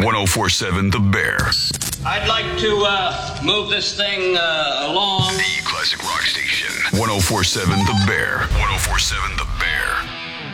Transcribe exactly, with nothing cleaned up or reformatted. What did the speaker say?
ten forty-seven The Bear. I'd like to uh, move this thing uh, along. The classic rock station. ten forty-seven The Bear. ten forty-seven The Bear.